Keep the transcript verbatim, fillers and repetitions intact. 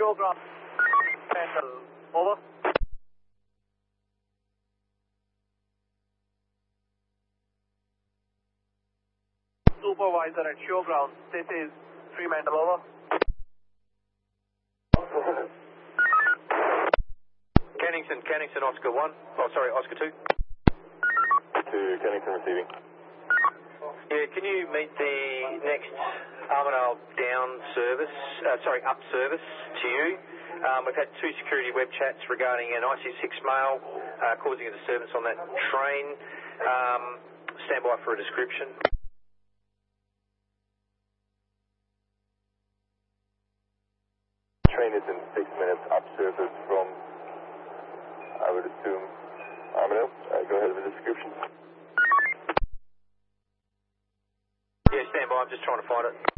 show ground. Over. Supervisor at showground, this is Fremantle, over. Cannington, Cannington, Oscar one. Oh, sorry, Oscar two. To Cannington receiving. Yeah, can you meet the next Armadale down service, uh, sorry, up service to you? Um, we've had two security web chats regarding an I C six male uh, causing a disturbance on that train. Um, stand by for a description. Train is in six minutes up surface from, I would assume, Armadale. Uh, go ahead with the description. Yeah, stand by, I'm just trying to find it.